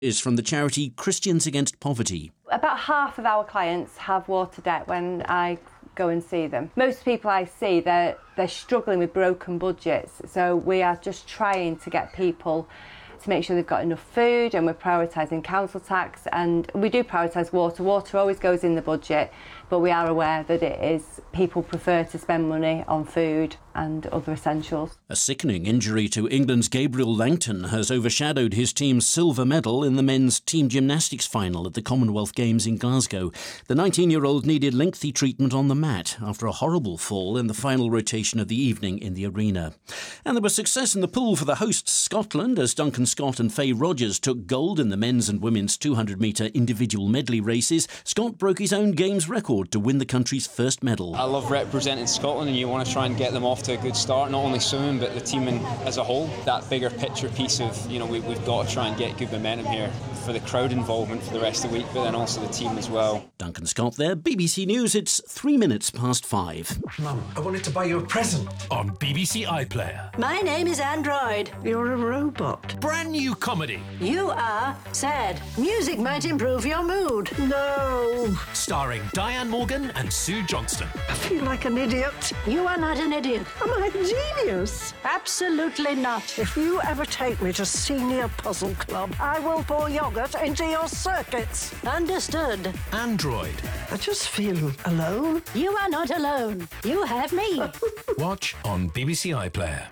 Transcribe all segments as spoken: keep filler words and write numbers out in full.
Is from the charity Christians Against Poverty. About half of our clients have water debt when I go and see them. Most people I see, they're, they're struggling with broken budgets, so we are just trying to get people to make sure they've got enough food, and we're prioritising council tax, and we do prioritise water. Water always goes in the budget, but we are aware that it is, people prefer to spend money on food and other essentials. A sickening injury to England's Gabriel Langton has overshadowed his team's silver medal in the men's team gymnastics final at the Commonwealth Games in Glasgow. The nineteen-year-old needed lengthy treatment on the mat after a horrible fall in the final rotation of the evening in the arena. And there was success in the pool for the hosts Scotland as Duncan Scott and Faye Rogers took gold in the men's and women's two hundred metre individual medley races. Scott broke his own games record to win the country's first medal. I love representing Scotland, and you want to try and get them off to a good start, not only swimming but the team in, as a whole. That bigger picture piece of, you know, we, we've got to try and get good momentum here for the crowd involvement for the rest of the week, but then also the team as well. Duncan Scott there, B B C News. It's three minutes past five. Mum, I wanted to buy you a present. On B B C iPlayer. My name is Android. You're a robot. Brand new comedy. You are sad. Music might improve your mood. No. Starring Diane Morgan and Sue Johnston. I feel like an idiot. You are not an idiot. Am I a genius? Absolutely not. If you ever take me to Senior Puzzle Club, I will pour yogurt into your circuits. Understood. Android. I just feel alone. You are not alone. You have me. Watch on B B C iPlayer.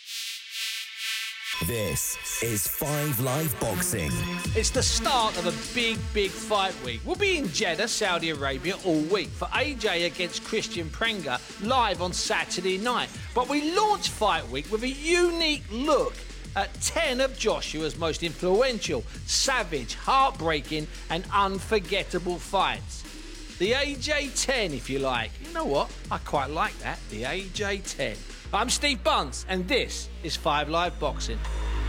This is Five Live Boxing. It's the start of a big, big fight week. We'll be in Jeddah, Saudi Arabia all week for A J against Christian Prenga live on Saturday night. But we launch Fight Week with a unique look at ten of Joshua's most influential, savage, heartbreaking and unforgettable fights. The A J ten, if you like. You know what? I quite like that, the A J ten. I'm Steve Bunce, and this is Five Live Boxing.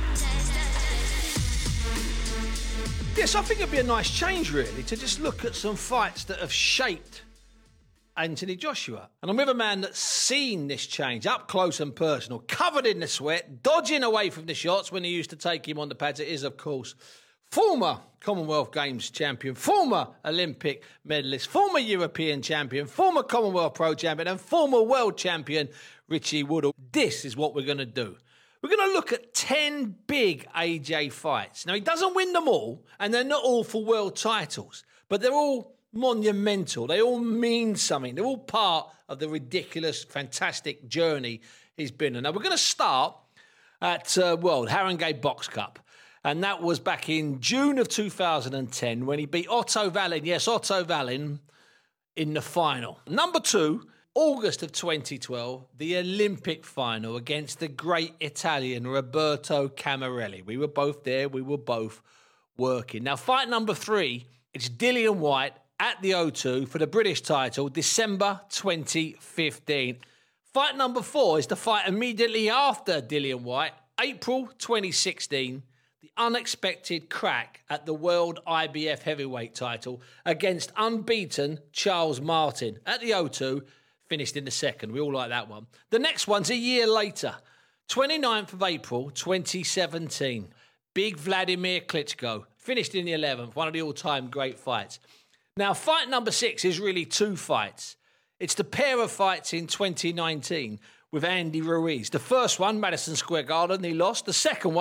Yes, I think it'd be a nice change, really, to just look at some fights that have shaped Anthony Joshua. And I'm with a man that's seen this change up close and personal, covered in the sweat, dodging away from the shots when he used to take him on the pads. It is, of course, former Commonwealth Games champion, former Olympic medalist, former European champion, former Commonwealth Pro champion, and former world champion Richie Woodall. This is what we're going to do. We're going to look at ten big A J fights. Now, he doesn't win them all, and they're not all for world titles, but they're all monumental. They all mean something. They're all part of the ridiculous, fantastic journey he's been on. Now, we're going to start at uh, World Haringey Box Cup. And that was back in June of two thousand ten when he beat Otto Wallin. Yes, Otto Wallin in the final. Number two, August of twenty twelve, the Olympic final against the great Italian Roberto Camarelli. We were both there. We were both working. Now, fight number three, it's Dillian Whyte at the O two for the British title, December twenty fifteen. Fight number four is the fight immediately after Dillian Whyte, April twenty sixteen. The unexpected crack at the World I B F heavyweight title against unbeaten Charles Martin at the O two, finished in the second. We all like that one. The next one's a year later, twenty-ninth of April, twenty seventeen. Big Vladimir Klitschko, finished in the eleventh, one of the all-time great fights. Now, fight number six is really two fights. It's the pair of fights in twenty nineteen with Andy Ruiz. The first one, Madison Square Garden, he lost. The second one,